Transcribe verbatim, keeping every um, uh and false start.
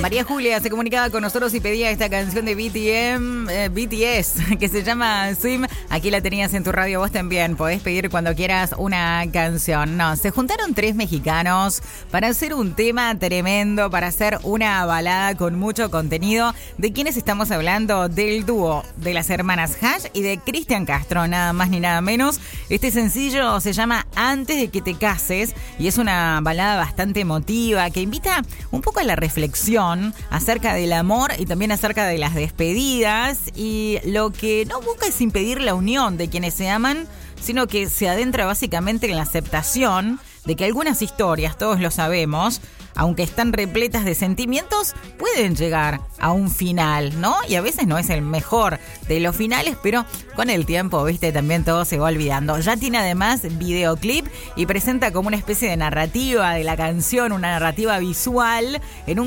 María Julia se comunicaba con nosotros y pedía esta canción de B T M, eh, B T S, que se llama Swim. Aquí la tenías en tu radio, vos también podés pedir cuando quieras una canción. No, se juntaron tres mexicanos para hacer un tema tremendo, para hacer una balada con mucho contenido. ¿De quiénes estamos hablando? Del dúo de las hermanas Hash y de Cristian Castro, nada más ni nada menos. Este sencillo se llama Antes de que te cases y es una balada bastante emotiva que invita un poco a la reflexión acerca del amor y también acerca de las despedidas, y lo que no busca es impedir la unión de quienes se aman, sino que se adentra básicamente en la aceptación de que algunas historias, todos lo sabemos, aunque están repletas de sentimientos, pueden llegar a un final, ¿no? Y a veces no es el mejor de los finales, pero con el tiempo, viste, también todo se va olvidando. Ya tiene además videoclip y presenta como una especie de narrativa de la canción, una narrativa visual en un